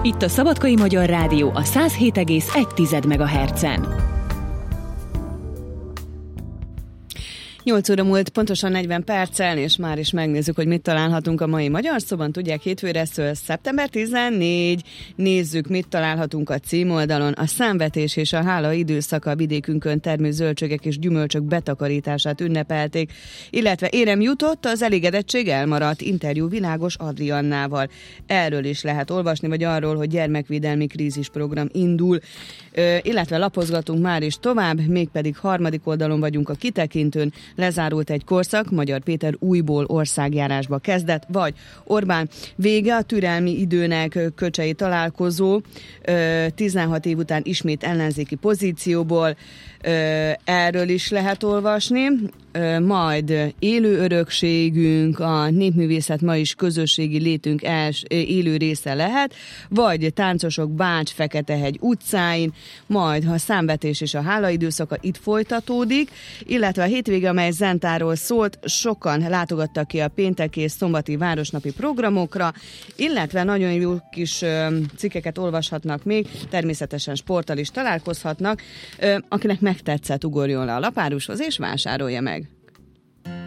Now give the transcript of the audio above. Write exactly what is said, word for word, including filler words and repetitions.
Itt a Szabadkai Magyar Rádió a száz hét egész egy megahertzen. nyolc óra múlt pontosan negyven perccel, és már is megnézzük, hogy mit találhatunk a mai Magyar Szóban. Tudják, hétfőre szól szeptember tizennégy. Nézzük, mit találhatunk a címoldalon. A számvetés és a hála időszaka vidékünkön termő zöldségek és gyümölcsök betakarítását ünnepelték, illetve érem jutott, az elégedettség elmaradt. Interjú Világos Adriannával. Erről is lehet olvasni, vagy arról, hogy gyermekvédelmi krízisprogram indul, Ö, illetve lapozgatunk már is tovább, mégpedig harmadik oldalon vagyunk a kitekintőn. Lezárult egy korszak, Magyar Péter újból országjárásba kezdett, vagy Orbán vége a türelmi időnek, Köcsei találkozó, tizenhat év után ismét ellenzéki pozícióból, erről is lehet olvasni, majd élő örökségünk, a népművészet ma is közösségi létünk els, élő része lehet, vagy táncosok Bács-Feketehegy utcáin, majd a számvetés és a hála időszaka itt folytatódik, illetve a hétvége, amely Zentáról szólt, sokan látogattak ki a pénteki és szombati városnapi programokra, illetve nagyon jó kis cikkeket olvashatnak még, természetesen sporttal is találkozhatnak, akinek megtetszett, ugorjon le a lapárushoz és vásárolja meg.